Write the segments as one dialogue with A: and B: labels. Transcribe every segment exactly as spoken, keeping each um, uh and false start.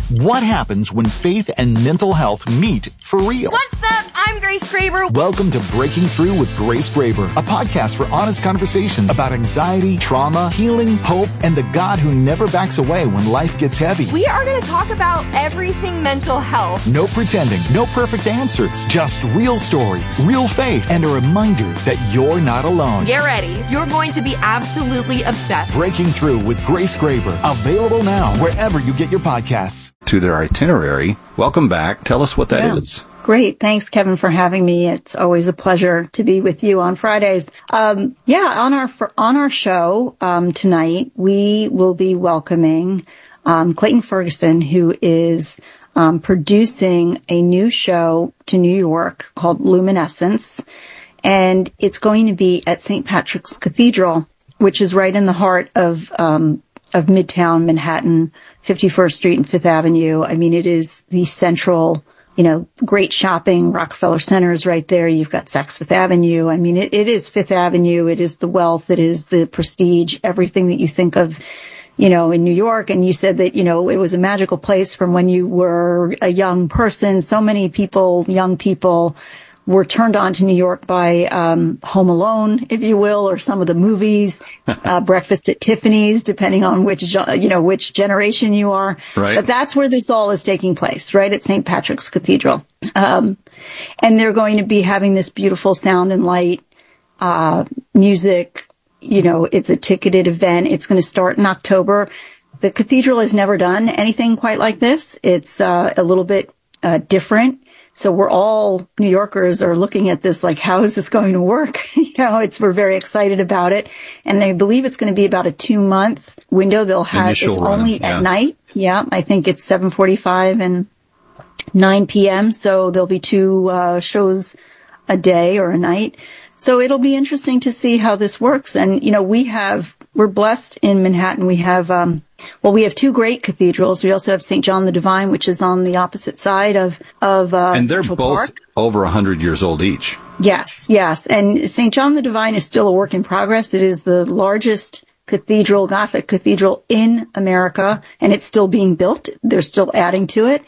A: What happens when faith and mental health meet for real?
B: What's up? I'm Grace Graber.
A: Welcome to Breaking Through with Grace Graber, a podcast for honest conversations about anxiety, trauma, healing, hope, and the God who never backs away when life gets heavy.
B: We are going to talk about everything mental health.
A: No pretending, no perfect answers, just real stories, real faith, and a reminder that you're not alone.
B: Get ready. You're going to be absolutely obsessed.
A: Breaking Through with Grace Graber, available now wherever you get your podcasts.
C: To their itinerary. Welcome back. Tell us what that
D: yeah.
C: is.
D: Great. Thanks, Kevin, for having me. It's always a pleasure to be with you on Fridays. Um, yeah, on our on our show um, tonight, we will be welcoming um, Clayton Ferguson, who is um, producing a new show to New York called Luminescence, and it's going to be at Saint Patrick's Cathedral, which is right in the heart of um, of Midtown Manhattan, fifty-first Street and Fifth Avenue. I mean, it is the central, you know, great shopping. Rockefeller Center is right there. You've got Saks Fifth Avenue. I mean, it, it is Fifth Avenue. It is the wealth. It is the prestige, everything that you think of, you know, in New York. And you said that, you know, it was a magical place from when you were a young person. So many people, young people, were turned on to New York by um Home Alone, if you will, or some of the movies, uh, Breakfast at Tiffany's, depending on which, you know, which generation you are.
C: Right.
D: But that's where this all is taking place, right at Saint Patrick's Cathedral. Um, and they're going to be having this beautiful sound and light, uh, music. You know, it's a ticketed event. It's going to start in October. The cathedral has never done anything quite like this. It's uh, a little bit uh, different. So we're all New Yorkers are looking at this like, how is this going to work? you know, it's, we're very excited about it. And I believe it's going to be about a two month window. They'll have,
C: Initial
D: it's
C: run,
D: only
C: yeah.
D: at night. Yeah. I think it's seven forty-five and nine p.m. So there'll be two, uh, shows a day or a night. So it'll be interesting to see how this works. And, you know, we have, we're blessed in Manhattan. We have, um, well, we have two great cathedrals. We also have Saint John the Divine, which is on the opposite side of, of, uh,
C: And they're
D: Central
C: both
D: Park.
C: over a hundred years old each.
D: Yes, yes. And Saint John the Divine is still a work in progress. It is the largest cathedral, Gothic cathedral in America, and it's still being built. They're still adding to it.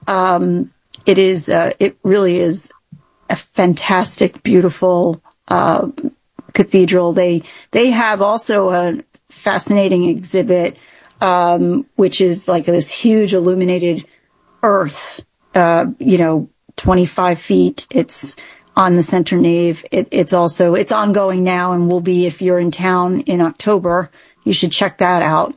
D: Um, it is, uh, it really is a fantastic, beautiful, uh, cathedral. They, they have also a fascinating exhibit, um, which is like this huge illuminated earth, uh, you know, twenty-five feet. It's on the center nave. It, it's also, it's ongoing now and will be, if you're in town in October, you should check that out.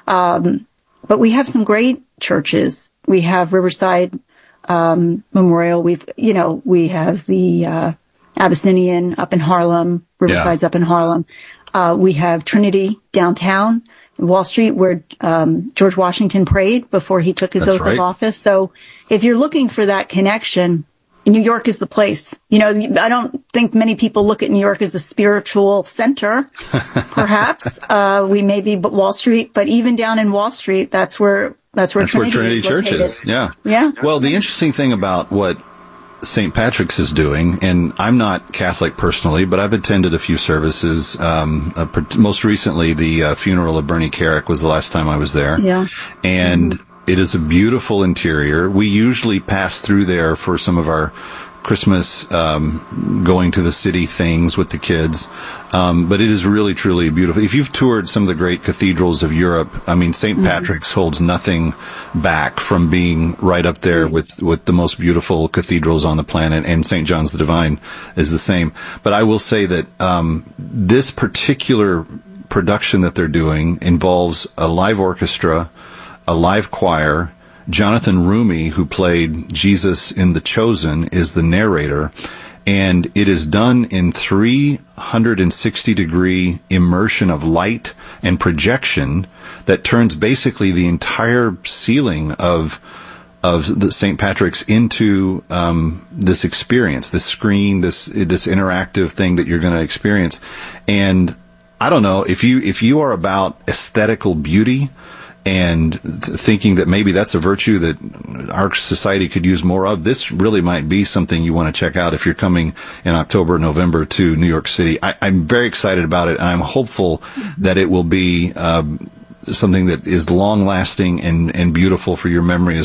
D: Um, but we have some great churches. We have Riverside, um, Memorial. We've, you know, we have the, uh, Abyssinian up in Harlem. Riverside's
C: Yeah.
D: up in Harlem. Uh, we have Trinity downtown, Wall Street, where um, George Washington prayed before he took his
C: That's
D: oath
C: right.
D: of office. So if you're looking for that connection, New York is the place. You know, I don't think many people look at New York as a spiritual center, perhaps. uh, we may be but Wall Street, but even down in Wall Street, that's where, that's where
C: That's
D: Trinity,
C: where Trinity
D: is
C: Church
D: located.
C: is. Yeah.
D: Yeah.
C: Well, the interesting thing about what Saint Patrick's is doing, and I'm not Catholic personally, but I've attended a few services. Um, uh, per- most recently, the uh, funeral of Bernie Carrick was the last time I was there.
D: Yeah.
C: And mm-hmm. it is a beautiful interior. We usually pass through there for some of our Christmas um, going to the city things with the kids. Um, but it is really, truly beautiful. If you've toured some of the great cathedrals of Europe, I mean, Saint Mm-hmm. Patrick's holds nothing back from being right up there with, with the most beautiful cathedrals on the planet, and Saint John's the Divine is the same. But I will say that um, this particular production that they're doing involves a live orchestra, a live choir. Jonathan Rumi, who played Jesus in The Chosen, is the narrator, and it is done in three hundred sixty degree immersion of light and projection that turns basically the entire ceiling of of the Saint Patrick's into um, this experience, this screen, this this interactive thing that you're going to experience. And I don't know if you if you are about aesthetical beauty and th- thinking that maybe that's a virtue that our society could use more of, this really might be something you want to check out if you're coming in October, November to New York City. I, I'm very excited about it, and I'm hopeful that it will be um, something that is long-lasting and, and beautiful for your memory as